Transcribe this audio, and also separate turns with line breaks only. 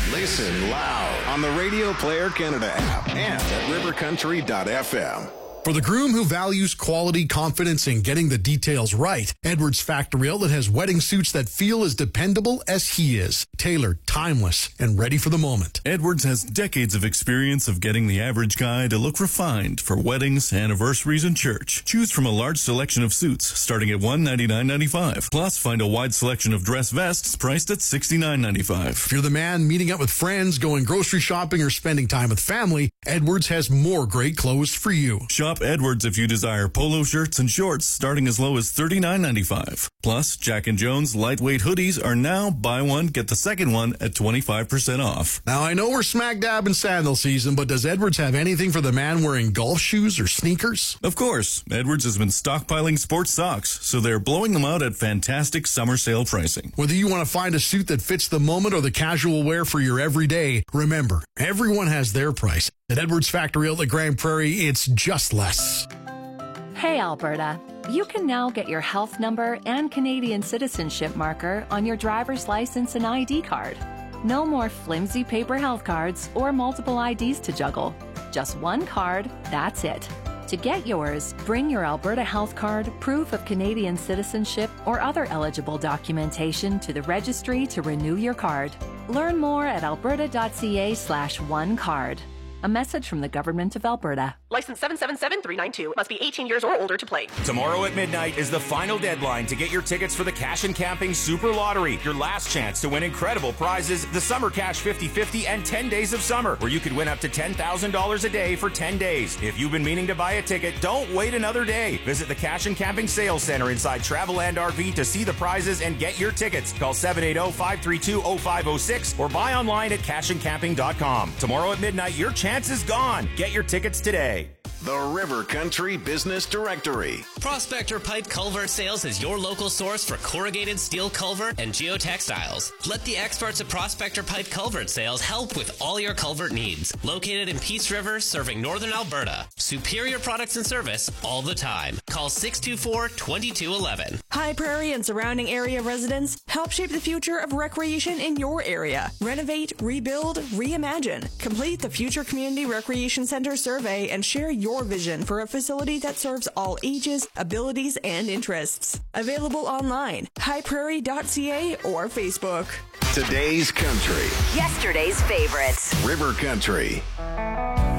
Listen loud on the Radio Player Canada app and at rivercountry.fm.
For the groom who values quality, confidence, and getting the details right, Edwards Factory Outlet has wedding suits that feel as dependable as he is. Tailored, timeless, and ready for the moment.
Edwards has decades of experience of getting the average guy to look refined for weddings, anniversaries, and church. Choose from a large selection of suits starting at $199.95. Plus, find a wide selection of dress vests priced at $69.95.
If you're the man meeting up with friends, going grocery shopping, or spending time with family, Edwards has more great clothes for you.
Shop Edwards if you desire polo shirts and shorts starting as low as $39.95. Plus, Jack & Jones lightweight hoodies are now buy one, get the second one at 25% off.
Now, I know we're smack dab in sandal season, but does Edwards have anything for the man wearing golf shoes or sneakers?
Of course. Edwards has been stockpiling sports socks, so they're blowing them out at fantastic summer sale pricing.
Whether you want to find a suit that fits the moment or the casual wear for your everyday, remember, everyone has their price. At Edwards Factory Outlet Grand Prairie, it's just less.
Hey, Alberta. You can now get your health number and Canadian citizenship marker on your driver's license and ID card. No more flimsy paper health cards or multiple IDs to juggle. Just one card, that's it. To get yours, bring your Alberta Health Card, proof of Canadian citizenship, or other eligible documentation to the registry to renew your card. Learn more at alberta.ca/onecard. A message from the Government of Alberta.
License 777392. Must be 18 years or older to play.
Tomorrow at midnight is the final deadline to get your tickets for the Cash and Camping Super Lottery. Your last chance to win incredible prizes, the Summer Cash 50-50 and 10 Days of Summer, where you could win up to $10,000 a day for 10 days. If you've been meaning to buy a ticket, don't wait another day. Visit the Cash and Camping Sales Center inside Travelland RV to see the prizes and get your tickets. Call 780-532-0506 or buy online at cashandcamping.com. Tomorrow at midnight, your chance is gone. Get your tickets today.
The River Country Business Directory.
Prospector Pipe Culvert Sales is your local source for corrugated steel culvert and geotextiles. Let the experts at Prospector Pipe Culvert Sales help with all your culvert needs. Located in Peace River, serving northern Alberta. Superior products and service all the time. Call 624-2211.
High Prairie and surrounding area residents, help shape the future of recreation in your area. Renovate, rebuild, reimagine. Complete the Future Community Recreation Center survey and share your vision for a facility that serves all ages, abilities, and interests. Available online, highprairie.ca or Facebook.
Today's country.
Yesterday's favorites.
River Country.